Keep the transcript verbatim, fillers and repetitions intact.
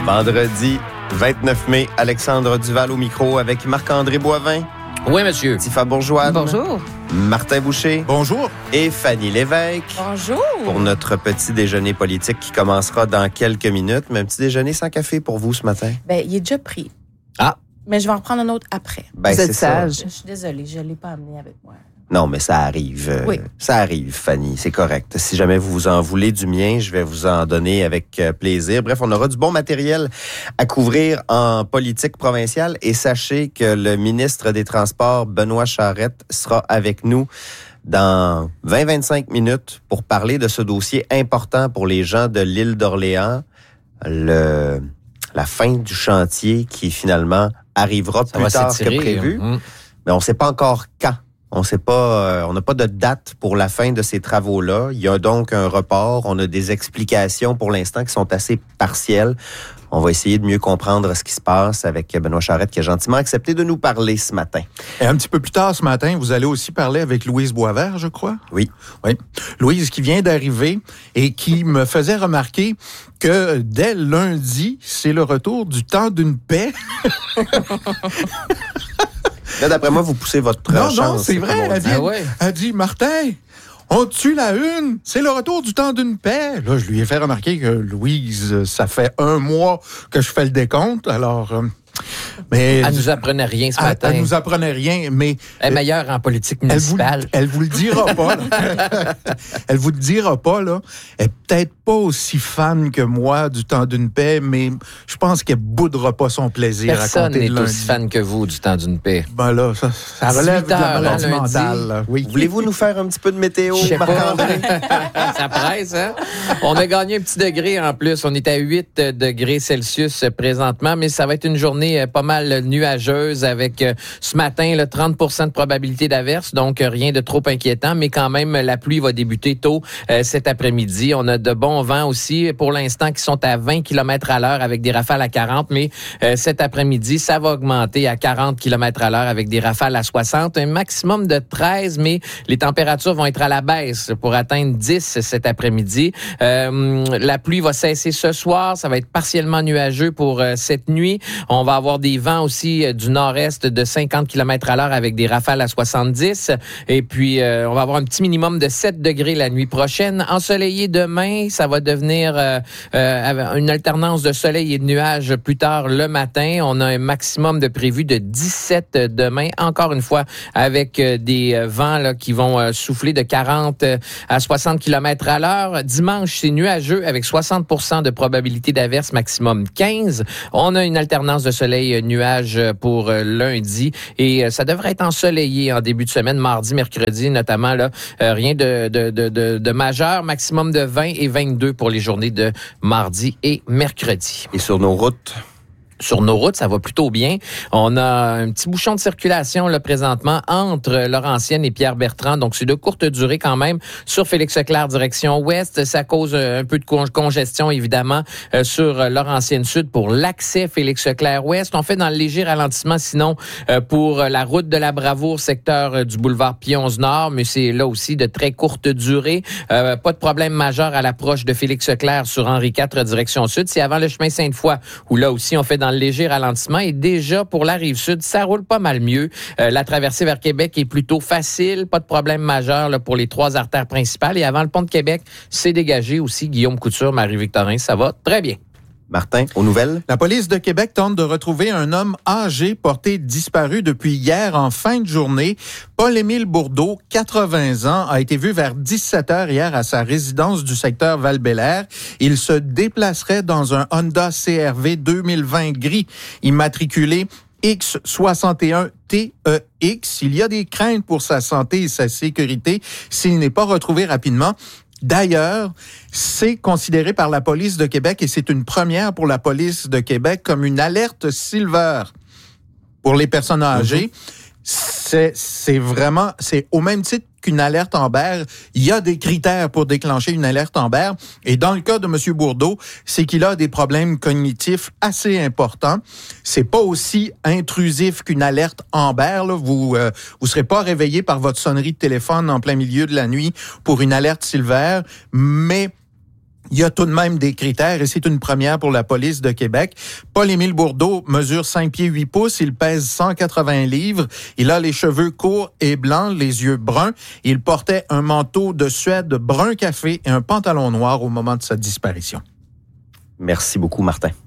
Vendredi vingt-neuf mai, Alexandre Duval au micro avec Marc-André Boivin. Oui, monsieur. Tifa Bourgeois. Bonjour. Martin Boucher. Bonjour. Et Fanny Lévesque. Bonjour. Pour notre petit déjeuner politique qui commencera dans quelques minutes. Mais un petit déjeuner sans café pour vous ce matin. Ben, il est déjà pris. Ah. Mais je vais en reprendre un autre après. Ben, vous c'est êtes ça. sage. Je suis désolée, je ne l'ai pas amené avec moi. Non, mais ça arrive. Euh, oui. Ça arrive, Fanny. C'est correct. Si jamais vous vous en voulez du mien, je vais vous en donner avec euh, plaisir. Bref, on aura du bon matériel à couvrir en politique provinciale. Et sachez que le ministre des Transports, Benoît Charette, sera avec nous dans vingt à vingt-cinq minutes pour parler de ce dossier important pour les gens de l'île d'Orléans. Le, la fin du chantier qui finalement arrivera Ça plus tard s'étirer, que prévu. Hein. Mais on ne sait pas encore quand. On sait pas, euh, on n'a pas de date pour la fin de ces travaux-là. Il y a donc un report. On a des explications pour l'instant qui sont assez partielles. On va essayer de mieux comprendre ce qui se passe avec Benoît Charette qui a gentiment accepté de nous parler ce matin. Et un petit peu plus tard ce matin, vous allez aussi parler avec Louise Boisvert, je crois. Oui. Oui. Louise qui vient d'arriver et qui me faisait remarquer que dès lundi, c'est le retour du temps d'une paix. Là, d'après moi, vous poussez votre Non, chance. non, c'est vrai. Elle dit, Ah ouais. elle dit, Martin, on tue la une. C'est le retour du temps d'une paix. Là, je lui ai fait remarquer que Louise, ça fait un mois que je fais le décompte. Alors, euh, mais Elle nous apprenait rien ce elle, matin. elle nous apprenait rien, mais Elle est meilleure en politique elle vous, municipale. elle vous le dira pas. Là. Elle vous le dira pas là. Elle est peut-être pas aussi fan que moi du temps d'une paix, mais je pense qu'elle boudera pas son plaisir Personne à compter n'est de lundi. aussi fan que vous du temps d'une paix. Ben là, ça, ça relève de la dix-huit heures, maladie lundi. mentale. Là. Oui. Voulez-vous nous faire un petit peu de météo, Je sais pas. Marc-André? Ça presse, hein? On a gagné un petit degré en plus. On est à huit degrés Celsius présentement, mais ça va être une journée pas mal nuageuse avec ce matin là, trente pour cent de probabilité d'averse, donc rien de trop inquiétant, mais quand même la pluie va débuter tôt euh, cet après-midi. On a de bons vents aussi pour l'instant qui sont à vingt kilomètres à l'heure avec des rafales à quarante, mais euh, cet après-midi, ça va augmenter à quarante kilomètres à l'heure avec des rafales à soixante, un maximum de treize, mais les températures vont être à la baisse pour atteindre dix cet après-midi. Euh, la pluie va cesser ce soir, ça va être partiellement nuageux pour euh, cette nuit. On va avoir des vents aussi euh, du nord-est de cinquante kilomètres à l'heure avec des rafales à soixante-dix. Et puis, euh, on va avoir un petit minimum de sept degrés la nuit prochaine. Ensoleillé demain, ça va devenir euh, euh, une alternance de soleil et de nuages plus tard le matin. On a un maximum de prévu de dix-sept demain. Encore une fois, avec euh, des euh, vents là, qui vont euh, souffler de quarante à soixante kilomètres à l'heure. Dimanche, c'est nuageux avec soixante pour cent de probabilité d'averse, maximum quinze. On a une alternance de soleil-nuage pour euh, lundi et euh, ça devrait être ensoleillé en début de semaine, mardi, mercredi notamment. Là, euh, rien de, de, de, de, de majeur, maximum de vingt et vingt-deux pour les journées de mardi et mercredi. Et sur nos routes? Sur nos routes, ça va plutôt bien. On a un petit bouchon de circulation là présentement entre Laurentienne et Pierre-Bertrand. Donc, c'est de courte durée quand même. Sur Félix-Leclerc, direction ouest, ça cause un peu de con- congestion, évidemment, euh, sur Laurentienne-Sud pour l'accès Félix-Leclerc-ouest. On fait dans le léger ralentissement, sinon, euh, pour la route de la Bravoure, secteur euh, du boulevard Pionze-Nord, mais c'est là aussi de très courte durée. Euh, pas de problème majeur à l'approche de Félix-Leclerc sur Henri quatre, direction sud. C'est avant le chemin Sainte-Foy, où là aussi, on fait dans dans le léger ralentissement. Et déjà, pour la Rive-Sud, ça roule pas mal mieux. Euh, la traversée vers Québec est plutôt facile. Pas de problème majeur là, pour les trois artères principales. Et avant le pont de Québec, c'est dégagé aussi. Guillaume Couture, Marie-Victorin, ça va très bien. Martin, aux nouvelles? La police de Québec tente de retrouver un homme âgé porté disparu depuis hier en fin de journée. Paul-Émile Bourdeau, quatre-vingts ans, a été vu vers dix-sept heures hier à sa résidence du secteur Val-Bélair. Il se déplacerait dans un Honda C R V deux mille vingt gris immatriculé X soixante et un T E X. Il y a des craintes pour sa santé et sa sécurité s'il n'est pas retrouvé rapidement. D'ailleurs, c'est considéré par la police de Québec, et c'est une première pour la police de Québec, comme une alerte Silver pour les personnes âgées. Mm-hmm. C'est, c'est vraiment, c'est au même titre qu'une alerte Amber. Il y a des critères pour déclencher une alerte Amber. Et dans le cas de M. Bourdeau, c'est qu'il a des problèmes cognitifs assez importants. C'est pas aussi intrusif qu'une alerte Amber, là. Vous, euh, vous serez pas réveillé par votre sonnerie de téléphone en plein milieu de la nuit pour une alerte Silver, mais Il y a tout de même des critères et c'est une première pour la police de Québec. Paul-Émile Bourdeau mesure cinq pieds huit pouces, il pèse cent quatre-vingts livres, il a les cheveux courts et blancs, les yeux bruns, il portait un manteau de Suède brun café et un pantalon noir au moment de sa disparition. Merci beaucoup, Martin.